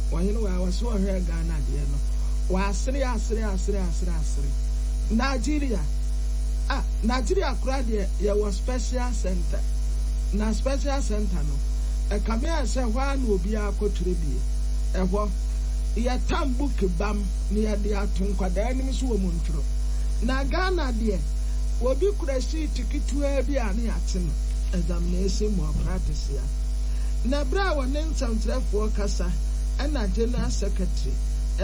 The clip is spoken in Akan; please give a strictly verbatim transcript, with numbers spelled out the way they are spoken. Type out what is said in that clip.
wɔhene wɔ a wɔso ɔhwɛ Ghana deɛ no wɔasere asere asere asere asere Nigeria ah Nigeria kora deɛ yɛwɔ special center na special center no ɛkame ɛsɛ hɔ a na obi akɔtwerɛ bie ɛhɔ yɛtam book bam ne yɛde ato nkwadaa anim so wɔ mu ntwerɛ na Ghana deɛ obi kura sheet ketewa bi a ne yɛate no examination mu practice ya na bra wɔ ne nsɛmkyerɛfoɔ kasa ɛna general secretary